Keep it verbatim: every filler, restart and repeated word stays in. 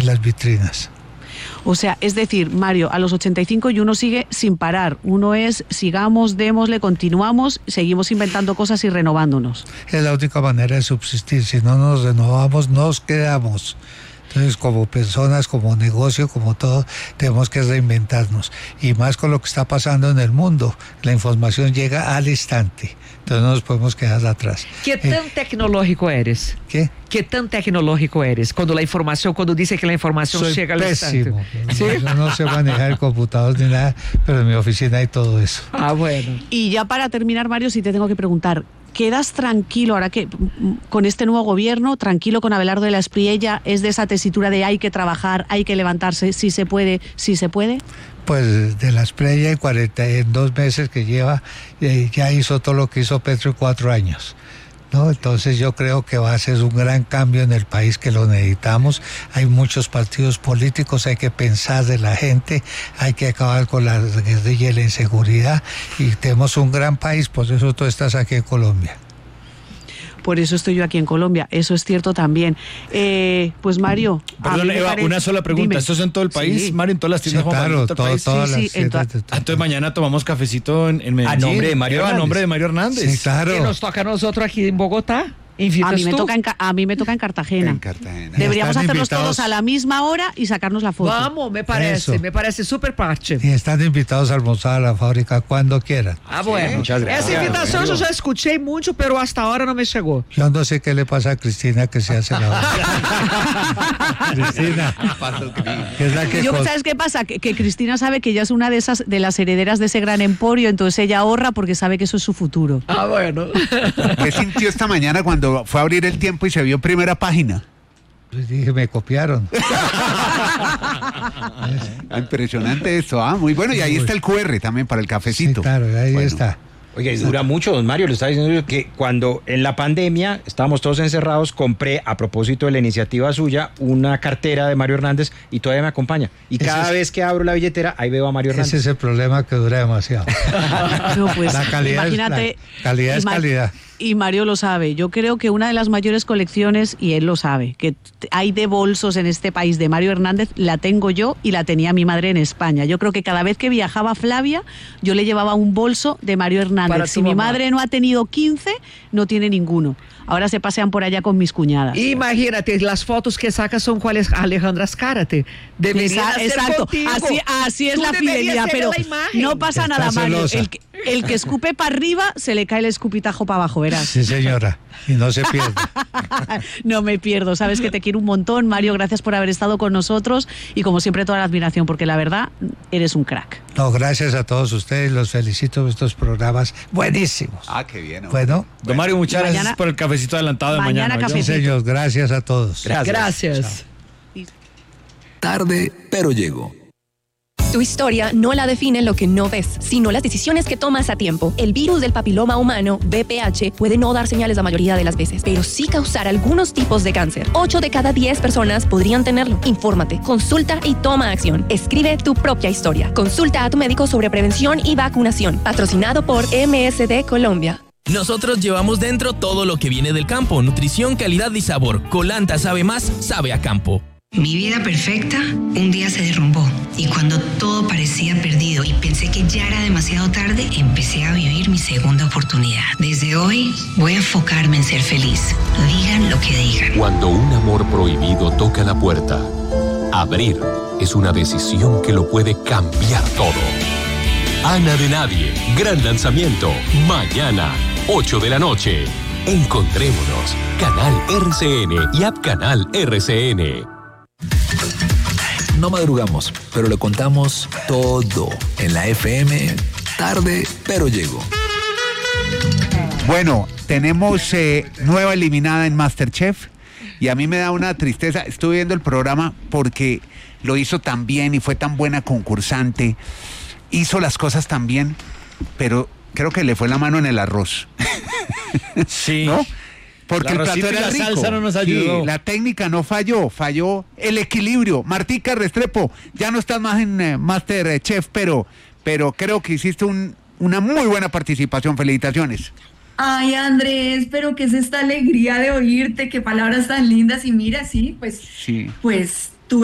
en las vitrinas. O sea, es decir, Mario, a los ochenta y cinco y uno sigue sin parar. Uno es, sigamos, démosle, continuamos, seguimos inventando cosas y renovándonos. Es la única manera de subsistir. Si no nos renovamos, nos quedamos. Entonces, como personas, como negocio, como todo, tenemos que reinventarnos. Y más con lo que está pasando en el mundo. La información llega al instante. Entonces no nos podemos quedar atrás. ¿Qué tan eh, tecnológico eres? ¿Qué? ¿Qué tan tecnológico eres? Cuando la información, cuando dice que la información Soy llega al pésimo. instante. ¿Sí? Yo no sé manejar el computador ni nada, pero en mi oficina hay todo eso. Ah, bueno. Y ya para terminar, Mario, si te tengo que preguntar, ¿quedas tranquilo ahora que con este nuevo gobierno, tranquilo con Abelardo de la Espriella? ¿Es de esa tesitura de hay que trabajar, hay que levantarse, si se puede, si se puede? Pues de la Espriella en cuarenta y dos meses que lleva, eh, ya hizo todo lo que hizo Petro en cuatro años. ¿No? Entonces yo creo que va a ser un gran cambio en el país, que lo necesitamos. Hay muchos partidos políticos, hay que pensar de la gente, hay que acabar con la guerrilla y la inseguridad, y tenemos un gran país, por eso tú estás aquí en Colombia. Por eso estoy yo aquí en Colombia, eso es cierto también. Eh, pues Mario... Perdón, Eva, parece... una sola pregunta. Dime. ¿Esto es en todo el país, sí. Mario? ¿En todas las tiendas? Sí, claro, en todo todo, el país? todas sí, las sí, tiendas. to... Ah, entonces mañana tomamos cafecito en, en Medellín. A nombre de Mario Eva, Hernández. A nombre de Mario Hernández. Sí, claro. ¿Qué nos toca a nosotros aquí en Bogotá? A mí, me toca en, a mí me toca en Cartagena. En Cartagena. Deberíamos Están hacerlos invitados. todos a la misma hora y sacarnos la foto. Vamos, me parece, Eso. me parece súper parche. Y están invitados a almorzar a la fábrica cuando quieran. Ah, bueno. Muchas gracias. Essa invitação eu já escutei muito, pero hasta ahora no me chegou. Yo no sé qué le pasa a Cristina, que se hace la hora. Cristina, que es la que... Yo, con- ¿sabes qué pasa? Que, que Cristina sabe que ella es una de esas de las herederas de ese gran emporio, entonces ella ahorra porque sabe que eso es su futuro. Ah, bueno. ¿Qué sintió esta mañana cuando fue a abrir el tiempo y se vio primera página? Pues dije, me copiaron. Ah, impresionante esto, ah, muy bueno. Y ahí está el cu erre también para el Sí, cafecito. claro, ahí Bueno. está. Oiga, y dura mucho, don Mario, le estaba diciendo que cuando en la pandemia estábamos todos encerrados, compré, a propósito de la iniciativa suya, una cartera de Mario Hernández y todavía me acompaña. Y Ese cada es- vez que abro la billetera, ahí veo a Mario Hernández. Ese es el problema, que dura demasiado. No, pues, La calidad es- imagínate. la calidad es y Ma- calidad. Y Mario lo sabe. Yo creo que una de las mayores colecciones, y él lo sabe, que t- hay de bolsos en este país de Mario Hernández, la tengo yo y la tenía mi madre en España. Yo creo que cada vez que viajaba Flavia, yo le llevaba un bolso de Mario Hernández. Para Si tu mi mamá. madre no ha tenido quince, no tiene ninguno. Ahora se pasean por allá con mis cuñadas. Imagínate, las fotos que sacas son cuáles, Alejandra Escárate. Deberían Esa- hacer exacto, contigo. así, así es Tú la deberías fidelidad, ser pero la imagen. no pasa Está nada, Mario. celosa. El que, el que escupe para arriba, se le cae el escupitajo para abajo, verás. Sí, señora. Y no se pierda. No me pierdo, sabes que te quiero un montón, Mario, gracias por haber estado con nosotros y como siempre toda la admiración, porque la verdad, eres un crack. No, gracias a todos ustedes, los felicito por estos programas buenísimos. Ah, qué bien. Bueno, Don Mario, muchas Mañana- gracias por el cafecito adelantado de mañana mañana. café. ¿oyó? sí, señor, gracias a todos. Gracias. Tarde, pero llego. Tu historia no la define lo que no ves, sino las decisiones que tomas a tiempo. El virus del papiloma humano, V P H, puede no dar señales la mayoría de las veces, pero sí causar algunos tipos de cáncer. ocho de cada diez personas podrían tenerlo. Infórmate, consulta y toma acción. Escribe tu propia historia. Consulta a tu médico sobre prevención y vacunación. Patrocinado por M S D Colombia. Nosotros llevamos dentro todo lo que viene del campo: nutrición, calidad y sabor. Colanta sabe más, sabe a campo. Mi vida perfecta un día se derrumbó y cuando todo parecía perdido y pensé que ya era demasiado tarde, empecé a vivir mi segunda oportunidad. Desde hoy voy a enfocarme en ser feliz, digan lo que digan. Cuando un amor prohibido toca la puerta, abrir es una decisión que lo puede cambiar todo. Ana de Nadie, gran lanzamiento, mañana, ocho de la noche. Encontrémonos, Canal R C N y App Canal R C N. No madrugamos, pero le contamos todo en la F M. Tarde, pero llego. Bueno, tenemos eh, nueva eliminada en MasterChef y a mí me da una tristeza. Estuve viendo el programa porque lo hizo tan bien y fue tan buena concursante. Hizo las cosas tan bien, pero creo que le fue la mano en el arroz. Sí. ¿No? Porque El el plato arrocito y era la rico. salsa no nos ayudó. Sí, la técnica no falló, falló el equilibrio. Martica Restrepo, ya no estás más en eh, MasterChef, pero, pero creo que hiciste un, una muy buena participación. Felicitaciones. Ay, Andrés, pero qué es esta alegría de oírte, qué palabras tan lindas. Y mira, sí, pues, Sí. pues